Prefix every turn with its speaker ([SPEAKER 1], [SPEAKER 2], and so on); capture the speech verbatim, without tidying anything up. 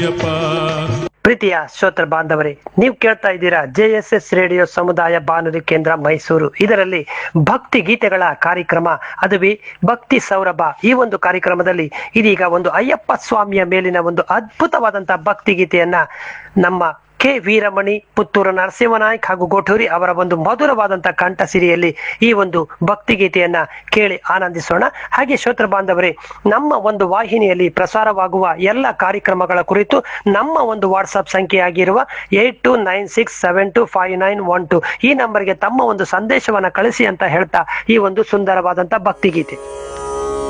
[SPEAKER 1] ಪ್ರೀತಿಯ ಶ್ರೋತೃ ಬಾಂಧವರೇ, ನೀವು ಕೇಳ್ತಾ ಇದ್ದೀರಾ ಜೆ ಎಸ್ ಎಸ್ ರೇಡಿಯೋ ಸಮುದಾಯ ಬಾನುಲಿ ಕೇಂದ್ರ ಮೈಸೂರು. ಇದರಲ್ಲಿ ಭಕ್ತಿ ಗೀತೆಗಳ ಕಾರ್ಯಕ್ರಮ, ಅದುವೇ ಭಕ್ತಿ ಸೌರಭ. ಈ ಒಂದು ಕಾರ್ಯಕ್ರಮದಲ್ಲಿ ಇದೀಗ ಒಂದು ಅಯ್ಯಪ್ಪ ಸ್ವಾಮಿಯ ಮೇಲಿನ ಒಂದು ಅದ್ಭುತವಾದಂತಹ ಭಕ್ತಿ ಗೀತೆಯನ್ನ ನಮ್ಮ ಕೆ ವೀರಮಣಿ, ಪುತ್ತೂರು ನರಸಿಂಹನಾಯ್ಕ್ ಹಾಗೂ ಗೋಠೂರಿ ಅವರ ಒಂದು ಮಧುರವಾದಂತಹ ಕಂಠಸಿರಿಯಲ್ಲಿ ಈ ಒಂದು ಭಕ್ತಿ ಗೀತೆಯನ್ನ ಕೇಳಿ ಆನಂದಿಸೋಣ. ಹಾಗೆ ಶ್ರೋತೃ ಬಾಂಧವರೇ, ನಮ್ಮ ಒಂದು ವಾಹಿನಿಯಲ್ಲಿ ಪ್ರಸಾರವಾಗುವ ಎಲ್ಲ ಕಾರ್ಯಕ್ರಮಗಳ ಕುರಿತು ನಮ್ಮ ಒಂದು ವಾಟ್ಸ್ಆಪ್ ಸಂಖ್ಯೆ ಆಗಿರುವ eight to nine six seven to five nine one to ಈ ನಂಬರ್ಗೆ ತಮ್ಮ ಒಂದು ಸಂದೇಶವನ್ನ ಕಳಿಸಿ ಅಂತ ಹೇಳ್ತಾ ಈ ಒಂದು ಸುಂದರವಾದಂತಹ ಭಕ್ತಿ ಗೀತೆ.